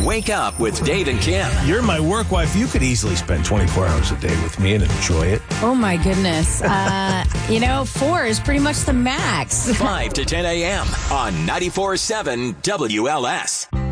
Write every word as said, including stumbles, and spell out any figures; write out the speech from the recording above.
Wake Up with Dave and Kim. You're my work wife. You could easily spend twenty-four hours a day with me and enjoy it. Oh, my goodness. Uh, you know, four is pretty much the max. five to ten a.m. on ninety-four point seven W L S.